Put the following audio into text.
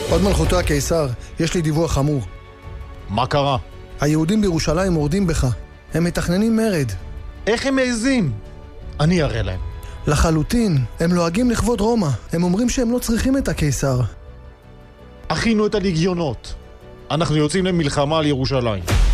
עוד מלכותו הקיסר, יש לי דיווח חמור. מה קרה? היהודים בירושלים מורדים בך. הם מתכננים מרד. איך הם מעזים? אני אראה להם. לחלוטין, הם לועגים לכבוד רומא. הם אומרים שהם לא צריכים את הקיסר. הכינו את הלגיונות. אנחנו יוצאים למלחמה על ירושלים.